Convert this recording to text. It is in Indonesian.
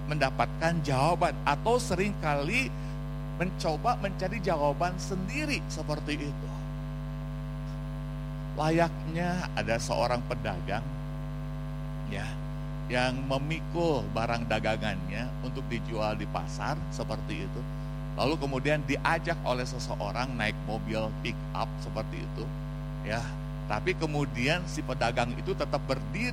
mendapatkan jawaban, atau seringkali mencoba mencari jawaban sendiri seperti itu. Layaknya ada seorang pedagang ya yang memikul barang dagangannya untuk dijual di pasar seperti itu. Lalu kemudian diajak oleh seseorang naik mobil pick up seperti itu ya. Tapi kemudian si pedagang itu tetap berdiri